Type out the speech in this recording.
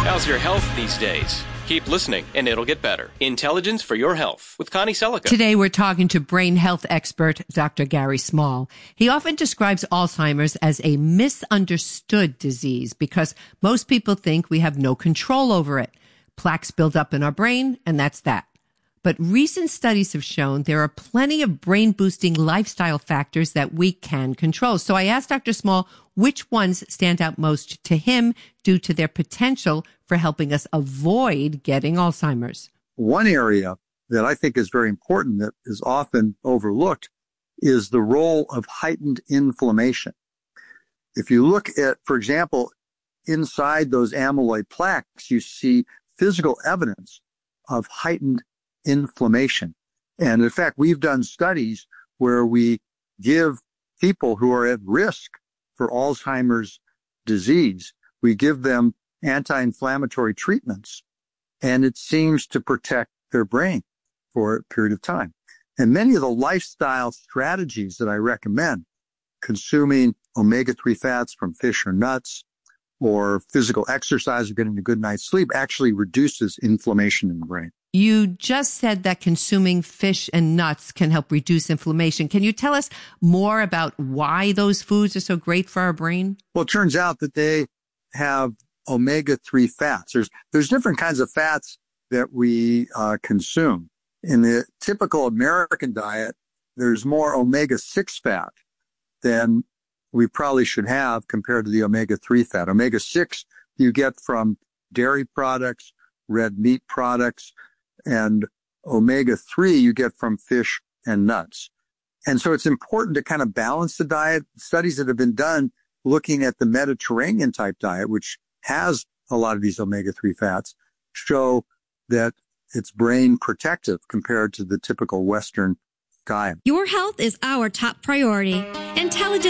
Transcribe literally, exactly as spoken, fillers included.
How's your health these days? Keep listening, and it'll get better. Intelligence for your health with Connie Selica. Today, we're talking to brain health expert Doctor Gary Small. He often describes Alzheimer's as a misunderstood disease because most people think we have no control over it. Plaques build up in our brain, and that's that. But recent studies have shown there are plenty of brain-boosting lifestyle factors that we can control. So I asked Doctor Small which ones stand out most to him due to their potential for helping us avoid getting Alzheimer's. One area that I think is very important that is often overlooked is the role of heightened inflammation. If you look at, for example, inside those amyloid plaques, you see physical evidence of heightened inflammation. And in fact, we've done studies where we give people who are at risk for Alzheimer's disease, we give them anti-inflammatory treatments, and it seems to protect their brain for a period of time. And many of the lifestyle strategies that I recommend, consuming omega three fats from fish or nuts, or physical exercise or getting a good night's sleep, actually reduces inflammation in the brain. You just said that consuming fish and nuts can help reduce inflammation. Can you tell us more about why those foods are so great for our brain? Well, it turns out that they have omega three fats. There's, there's different kinds of fats that we uh, consume. In the typical American diet, there's more omega six fat than we probably should have compared to the omega three fat. omega six you get from dairy products, red meat products, and omega three you get from fish and nuts. And so it's important to kind of balance the diet. Studies that have been done looking at the Mediterranean type diet, which has a lot of these omega three fats, show that it's brain protective compared to the typical Western diet. Your health is our top priority. Intelligent